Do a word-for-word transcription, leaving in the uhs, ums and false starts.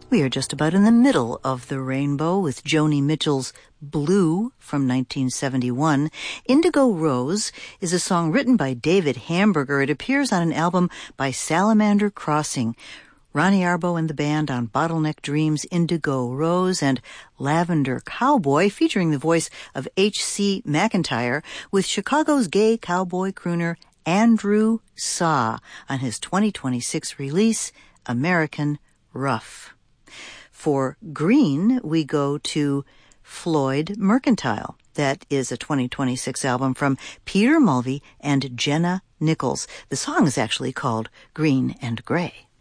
We are just about in the middle of the rainbow with Joni Mitchell's Blue from nineteen seventy-one. Indigo Rose is a song written by David Hamburger. It appears on an album by Salamander Crossing. Ronnie Arbo and the band on Bottleneck Dreams' Indigo Rose and Lavender Cowboy, featuring the voice of H C McIntyre with Chicago's gay cowboy crooner Andrew Saw on his twenty twenty-six release, American Rough. For Green, we go to Floyd Mercantile. That is a twenty twenty-six album from Peter Mulvey and Jenna Nichols. The song is actually called Green and Gray.